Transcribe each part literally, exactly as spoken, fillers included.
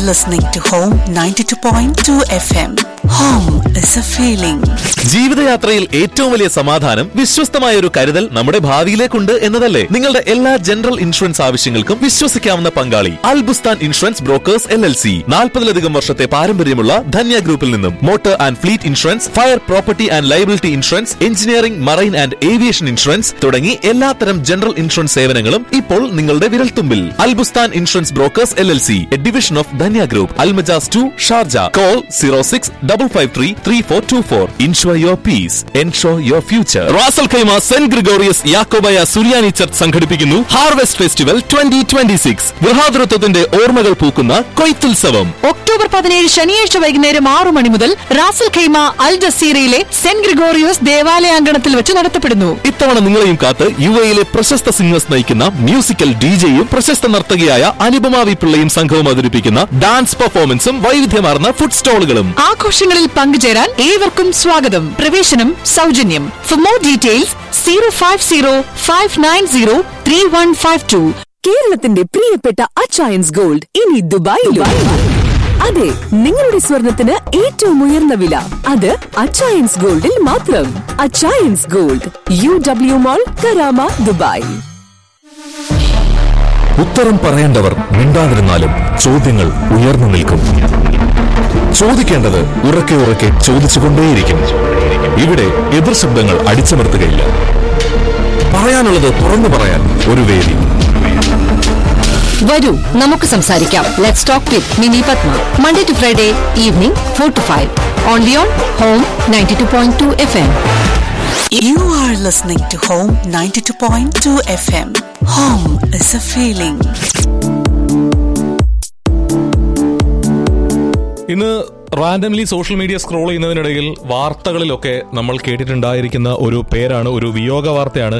listening to Home ninety-two point two F M. Home is a feeling. ജീവിതയാത്രയിൽ ഏറ്റവും വലിയ സമാധാനം വിശ്വസ്തമായ ഒരു കരുതൽ നമ്മുടെ ഭാവിയിലേക്കുണ്ട് എന്നതല്ലേ? നിങ്ങളുടെ എല്ലാ ജനറൽ ഇൻഷുറൻസ് ആവശ്യങ്ങൾക്കും വിശ്വസിക്കാവുന്ന പങ്കാളി Al Bustan insurance brokers L L C. നാൽപ്പതിലധികം വർഷത്തെ പാരമ്പര്യമുള്ള ധന്യ ഗ്രൂപ്പിൽ നിന്നും motor and fleet insurance, fire, property and liability insurance, engineering, marine and aviation insurance തുടങ്ങി എല്ലാത്തരം ജനറൽ ഇൻഷുറൻസ് സേവനങ്ങളും ഇപ്പോൾ നിങ്ങളുടെ വിരൽത്തുമ്പിൽ. Al Bustan insurance brokers L L C, A division of Dhanya group, Al Majaz to, Sharjah. Call zero six double five three three four to four. Ensure your peace, ensure your future. Ras al Khaimah saint Gregorios Yakobaya Suriyani church സംഘടിപ്പിക്കുന്നു harvest festival twenty twenty six. ഗൃഹാതുരത്വത്തിന്റെ ഓർമ്മകൾ പൂക്കുന്ന കൊയ്ത്തുത്സവം. October പതിനേഴ് ശനിയാഴ്ച വൈകുന്നേരം ആറു മണി മുതൽ Ras al Khaimah അൽ ജസീറയിലെ saint Gregorios ദേവാലയാങ്കണത്തിൽ വെച്ച് നടത്തപ്പെടുന്നു. ഇത്തവണ നിങ്ങളെയും കാത്ത് യു എയിലെ പ്രശസ്ത സിംഗേഴ്സ് നയിക്കുന്ന മ്യൂസിക്കൽ ഡിജെയും പ്രശസ്ത നർത്തകിയായ അനുപമ വി പിള്ളയും സംഘവും അവതരിപ്പിക്കുന്ന ഡാൻസ് പെർഫോമൻസും വൈവിധ്യമാർന്ന ഫുഡ് സ്റ്റോളുകളും. ആഘോഷങ്ങളിൽ പങ്കുചേരാൻ ഏവർക്കും സ്വാഗതം. പ്രവേശനം സൗജന്യം. For more details zero five zero five nine zero three one five to. കേരളത്തിന്റെ പ്രിയപ്പെട്ട അച്ചയൻസ് ഗോൾഡ് ഇനി ദുബായിലും. അതെ, നിങ്ങളുടെ സ്വർണത്തിന് ഏറ്റവും ഉയർന്ന വില അത് അച്ചയൻസ് ഗോൾഡിൽ മാത്രം. അച്ചയൻസ് ഗോൾഡ്, യു ഡബ്ല്യു മോൾ, കരാമ, ദുബായ്. ഉത്തരം പറയേണ്ടവർ മിണ്ടാതിരുന്നാലും ചോദ്യങ്ങൾ ഉയർന്നു നിൽക്കും. ചോദിക്കേണ്ടത് ഉറക്കെ ഉറക്കെ ചോദിച്ചുകൊണ്ടേയിരിക്കും. ഇവിടെ എതിർ ശബ്ദങ്ങൾ അടിച്ചമർത്തുകയില്ല. പറയാനുള്ളത് തുറന്നു പറയാൻ ഒരു വേദി. വരൂ, നമുക്ക് സംസാരിക്കാം. Let's talk with mini Padma. Monday to Friday evening four to five. Only on home ninety two point two F M. You are listening to Home ninety-two point two F M. Home is a feeling. ഇന്ന് randomly social media scroll ചെയ്യുന്നതിനിടയിൽ വാർത്തകളിലൊക്കെ നമ്മൾ കേട്ടിട്ടുണ്ടായിരിക്കുന്ന ഒരു പേരാണ്, ഒരു വിയോഗ വാർത്തയാണ്.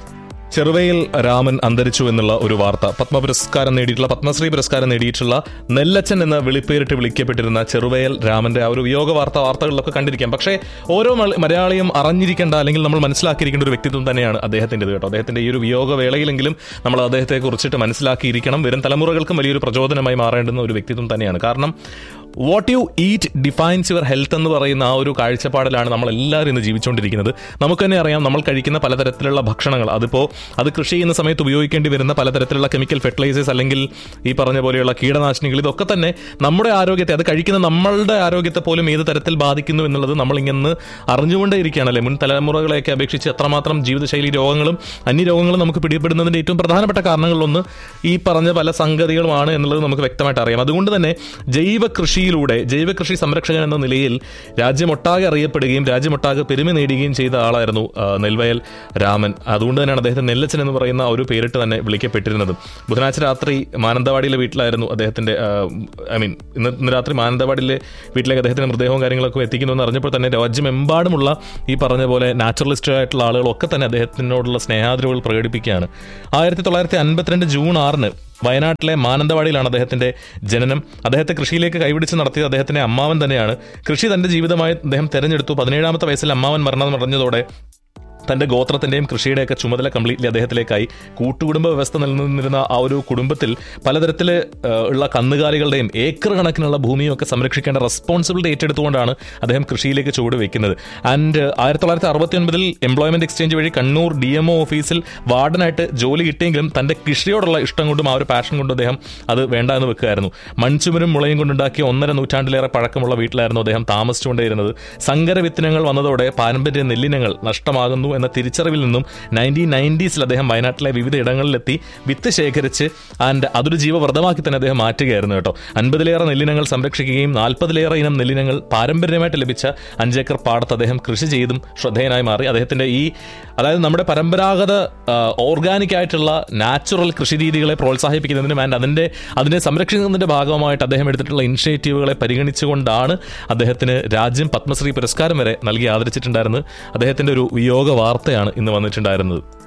ചെറുവയൽ രാമൻ അന്തരിച്ചു എന്നുള്ള ഒരു വാർത്ത. പത്മ പുരസ്കാരം നേടിയിട്ടുള്ള, പത്മശ്രീ പുരസ്കാരം നേടിയിട്ടുള്ള നെല്ലച്ചൻ എന്ന വിളിപ്പേരിട്ട് വിളിക്കപ്പെട്ടിരുന്ന ചെറുവയൽ രാമന്റെ ആ ഒരു വിയോഗ വാർത്ത വാർത്തകളിലൊക്കെ കണ്ടിരിക്കാം. പക്ഷേ ഓരോ മലയാളിയും അറിഞ്ഞിരിക്കേണ്ട അല്ലെങ്കിൽ നമ്മൾ മനസ്സിലാക്കിയിരിക്കേണ്ട ഒരു വ്യക്തിത്വം തന്നെയാണ് അദ്ദേഹത്തിൻ്റെത് കേട്ടോ. അദ്ദേഹത്തിന്റെ ഈ ഒരു വിയോഗ വേളയിലെങ്കിലും നമ്മൾ അദ്ദേഹത്തെ കുറിച്ചിട്ട് മനസ്സിലാക്കിയിരിക്കണം. വരും തലമുറകൾക്കും വലിയൊരു പ്രചോദനമായി മാറേണ്ടുന്ന ഒരു വ്യക്തിത്വം തന്നെയാണ്. കാരണം what you eat defines your health എന്ന് പറയുന്ന ആ ഒരു കാഴ്ചപ്പാടിലാണ് നമ്മൾ എല്ലാവരും ഇന്ന് ജീവിച്ചുകൊണ്ടിരിക്കുന്നത്. നമുക്ക് തന്നെ അറിയാം, നമ്മൾ കഴിക്കുന്ന പലതരത്തിലുള്ള ഭക്ഷണങ്ങൾ, അതിപ്പോൾ അത് കൃഷി ചെയ്യുന്ന സമയത്ത് ഉപയോഗിക്കേണ്ടി വരുന്ന പലതരത്തിലുള്ള കെമിക്കൽ ഫെർട്ടിലൈസേഴ്സ് അല്ലെങ്കിൽ ഈ പറഞ്ഞ പോലെയുള്ള കീടനാശിനികൾ, ഇതൊക്കെ തന്നെ നമ്മുടെ ആരോഗ്യത്തെ, അത് കഴിക്കുന്ന നമ്മളുടെ ആരോഗ്യത്തെ പോലും ഏത് തരത്തിൽ ബാധിക്കുന്നു എന്നുള്ളത് നമ്മളിങ്ങനെ അറിഞ്ഞുകൊണ്ടേ ഇരിക്കുകയാണല്ലേ. മുൻ തലമുറകളെയൊക്കെ അപേക്ഷിച്ച് എത്രമാത്രം ജീവിതശൈലി രോഗങ്ങളും അന്യരോഗങ്ങളും നമുക്ക് പിടിപെടുന്നതിൻ്റെ ഏറ്റവും പ്രധാനപ്പെട്ട കാരണങ്ങളിലൊന്ന് ഈ പറഞ്ഞ പല സംഗതികളുമാണ് എന്നുള്ളത് നമുക്ക് വ്യക്തമായിട്ട് അറിയാം. അതുകൊണ്ട് തന്നെ ജൈവ കൃഷി ിലൂടെ ജൈവകൃഷി സംരക്ഷകൻ എന്ന നിലയിൽ രാജ്യമൊട്ടാകെ അറിയപ്പെടുകയും രാജ്യമൊട്ടാകെ പെരുമ നേടുകയും ചെയ്ത ആളായിരുന്നു നെൽവയൽ രാമൻ. അതുകൊണ്ട് തന്നെയാണ് അദ്ദേഹത്തെ നെല്ലച്ചൻ എന്ന് പറയുന്ന ഒരു പേരിട്ട് തന്നെ വിളിക്കപ്പെട്ടിരുന്നത്. ബുധനാഴ്ച രാത്രി മാനന്തവാടിയിലെ വീട്ടിലായിരുന്നു അദ്ദേഹത്തിന്റെ ഐ മീൻ ഇന്ന് ഇന്ന് രാത്രി മാനന്തവാടിയിലെ വീട്ടിലേക്ക് അദ്ദേഹത്തിന്റെ മൃതദേഹവും കാര്യങ്ങളൊക്കെ എത്തിക്കുന്നുവെന്ന് അറിഞ്ഞപ്പോൾ തന്നെ രാജ്യമെമ്പാടുമുള്ള ഈ പറഞ്ഞ പോലെ നാച്ചുറലിസ്റ്റ് ആയിട്ടുള്ള ആളുകളൊക്കെ തന്നെ അദ്ദേഹത്തിനോടുള്ള സ്നേഹാദരവുകൾ പ്രകടിപ്പിക്കുകയാണ്. ആയിരത്തി തൊള്ളായിരത്തി അൻപത്തിരണ്ട് ജൂൺ ആറിന് വയനാട്ടിലെ മാനന്തവാടിയിലാണ് അദ്ദേഹത്തിന്റെ ജനനം. അദ്ദേഹത്തെ കൃഷിയിലേക്ക് കൈപിടിച്ച് നടത്തിയത് അദ്ദേഹത്തിന്റെ അമ്മാവൻ തന്നെയാണ്. കൃഷി തന്റെ ജീവിതമായി അദ്ദേഹം തെരഞ്ഞെടുത്തു. പതിനേഴാമത്തെ വയസ്സിൽ അമ്മാവൻ മരണമടഞ്ഞതോടെ തന്റെ ഗോത്രത്തിന്റെയും കൃഷിയുടെയൊക്കെ ചുമതല കംപ്ലീറ്റ്ലി അദ്ദേഹത്തിലേക്കായി. കൂട്ടുകുടുംബ വ്യവസ്ഥ നിലനിന്നിരുന്ന ആ ഒരു കുടുംബത്തിൽ പലതരത്തിൽ ഉള്ള കന്നുകാലികളുടെയും ഏക്കർ കണക്കിനുള്ള ഭൂമിയും ഒക്കെ സംരക്ഷിക്കേണ്ട റെസ്പോൺസിബിലിറ്റി ഏറ്റെടുത്തുകൊണ്ടാണ് അദ്ദേഹം കൃഷിയിലേക്ക് ചുവട് വെക്കുന്നത്. ആൻഡ് ആയിരത്തി തൊള്ളായിരത്തി അറുപത്തി ഒൻപതിൽ എംപ്ലോയ്മെന്റ് എക്സ്ചേഞ്ച് വഴി കണ്ണൂർ ഡി എം ഒ ഓഫീസിൽ വാർഡനായിട്ട് ജോലി കിട്ടിയെങ്കിലും തന്റെ കൃഷിയോടുള്ള ഇഷ്ടം കൊണ്ടും ആ ഒരു പാഷൻ കൊണ്ടും അദ്ദേഹം അത് വേണ്ട എന്ന് വെക്കുകയായിരുന്നു. മൺചുമരും മുളയും കൊണ്ടുണ്ടാക്കിയ ഒന്നര നൂറ്റാണ്ടിലേറെ പഴക്കമുള്ള വീട്ടിലായിരുന്നു അദ്ദേഹം താമസിച്ചുകൊണ്ടേയിരുന്നത്. സങ്കര വിത്തനങ്ങൾ വന്നതോടെ പാരമ്പര്യ നെല്ലിനങ്ങൾ നഷ്ടമാകുന്നു എന്ന തിരിച്ചറിവിൽ നിന്നും നയൻറ്റീൻ നയൻറ്റീസിൽ അദ്ദേഹം വയനാട്ടിലെ വിവിധ ഇടങ്ങളിലെത്തി വിത്ത് ശേഖരിച്ച് ആൻഡ് അതൊരു ജീവവ്രതമാക്കി തന്നെ അദ്ദേഹം മാറ്റുകയായിരുന്നു കേട്ടോ. അൻപതിലേറെ നെല്ലിനങ്ങൾ സംരക്ഷിക്കുകയും നാൽപ്പതിലേറെ ഇനം നെല്ലിനങ്ങൾ പാരമ്പര്യമായിട്ട് ലഭിച്ച അഞ്ചേക്കർ പാടത്ത് അദ്ദേഹം കൃഷി ചെയ്തും ശ്രദ്ധേയനായി മാറി. അദ്ദേഹത്തിന്റെ ഈ അതായത് നമ്മുടെ പരമ്പരാഗത ഓർഗാനിക് ആയിട്ടുള്ള നാച്ചുറൽ കൃഷി രീതികളെ പ്രോത്സാഹിപ്പിക്കുന്നതിനും ആൻഡ് അതിന്റെ അതിനെ സംരക്ഷിക്കുന്നതിന്റെ ഭാഗമായിട്ട് അദ്ദേഹം എടുത്തിട്ടുള്ള ഇനിഷ്യേറ്റീവുകളെ പരിഗണിച്ചുകൊണ്ടാണ് അദ്ദേഹത്തിന് രാജ്യം പത്മശ്രീ പുരസ്കാരം വരെ നൽകി ആദരിച്ചിട്ടുണ്ടായിരുന്നത്. അദ്ദേഹത്തിന്റെ ഒരു വിയോഗ വാർത്തയാണ് ഇന്ന് വന്നിട്ടുണ്ടായിരുന്നത്.